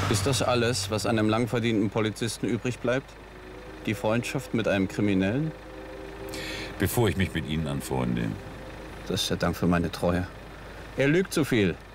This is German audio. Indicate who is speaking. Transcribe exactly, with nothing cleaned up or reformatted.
Speaker 1: Ist das alles, was einem lang verdienten Polizisten übrig bleibt? Die Freundschaft mit einem Kriminellen?
Speaker 2: Bevor ich mich mit Ihnen anfreunde.
Speaker 1: Das ist der Dank für meine Treue. Er lügt zu viel.